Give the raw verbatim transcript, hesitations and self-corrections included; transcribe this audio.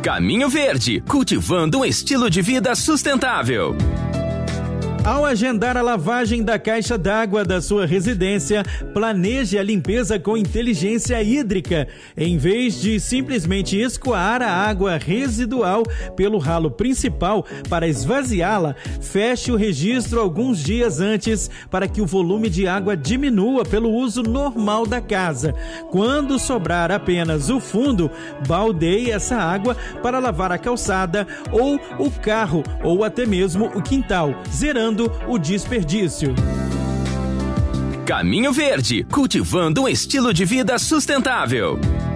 Caminho Verde, cultivando um estilo de vida sustentável. Ao agendar a lavagem da caixa d'água da sua residência, planeje a limpeza com inteligência hídrica. Em vez de simplesmente escoar a água residual pelo ralo principal para esvaziá-la, feche o registro alguns dias antes para que o volume de água diminua pelo uso normal da casa. Quando sobrar apenas o fundo, baldeie essa água para lavar a calçada ou o carro ou até mesmo o quintal, zerando o desperdício. Caminho Verde, cultivando um estilo de vida sustentável.